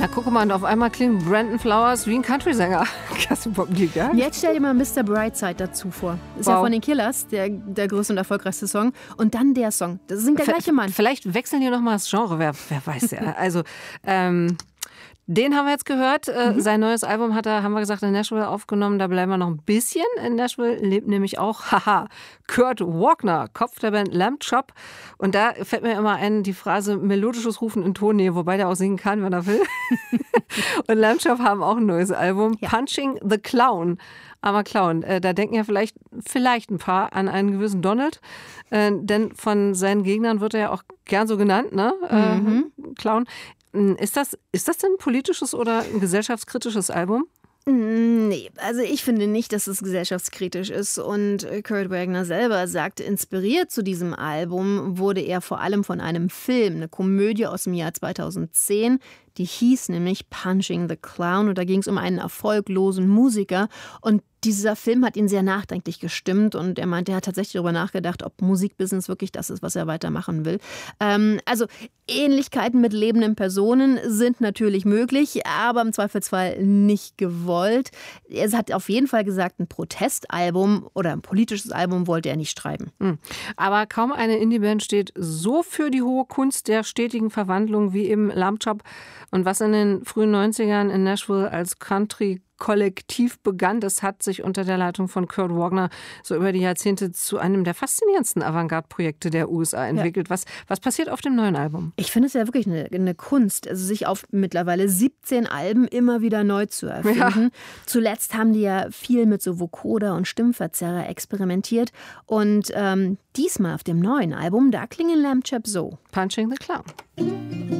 Na, guck mal, und auf einmal klingt Brandon Flowers wie ein Country-Sänger. Pop-Lied, ja? Jetzt stell dir mal Mr. Brightside dazu vor. Ist ja von den Killers, der größte und erfolgreichste Song. Und dann der Song. Das singt der gleiche Mann. Vielleicht wechseln die noch mal das Genre, wer weiß ja. Also, den haben wir jetzt gehört. Sein neues Album haben wir gesagt, in Nashville aufgenommen. Da bleiben wir noch ein bisschen. In Nashville lebt nämlich auch, Kurt Wagner, Kopf der Band Lamb Chop. Und da fällt mir immer ein, die Phrase melodisches Rufen in Tonnähe, wobei der auch singen kann, wenn er will. Und Lamb Chop haben auch ein neues Album, ja. Punching the Clown. Aber Clown, da denken ja vielleicht ein paar an einen gewissen Donald. Denn von seinen Gegnern wird er ja auch gern so genannt, ne? Clown. Ist das denn ein politisches oder ein gesellschaftskritisches Album? Nee, also ich finde nicht, dass es gesellschaftskritisch ist. Und Kurt Wagner selber sagt, inspiriert zu diesem Album wurde er vor allem von einem Film, eine Komödie aus dem Jahr 2010, die hieß nämlich Punching the Clown. Und da ging es um einen erfolglosen Musiker. Und dieser Film hat ihn sehr nachdenklich gestimmt. Und er meinte, er hat tatsächlich darüber nachgedacht, ob Musikbusiness wirklich das ist, was er weitermachen will. Also Ähnlichkeiten mit lebenden Personen sind natürlich möglich, aber im Zweifelsfall nicht gewollt. Er hat auf jeden Fall gesagt, ein Protestalbum oder ein politisches Album wollte er nicht schreiben. Aber kaum eine Indie-Band steht so für die hohe Kunst der stetigen Verwandlung wie eben Lamb Chop. Und was in den frühen 90ern in Nashville als Country-Kollektiv begann, das hat sich unter der Leitung von Kurt Wagner so über die Jahrzehnte zu einem der faszinierendsten Avantgarde-Projekte der USA entwickelt. Ja. Was passiert auf dem neuen Album? Ich finde es ja wirklich eine Kunst, also sich auf mittlerweile 17 Alben immer wieder neu zu erfinden. Ja. Zuletzt haben die ja viel mit so Vocoder und Stimmverzerrer experimentiert. Und diesmal auf dem neuen Album, da klingen Lamb Chop so. Punching the Clown.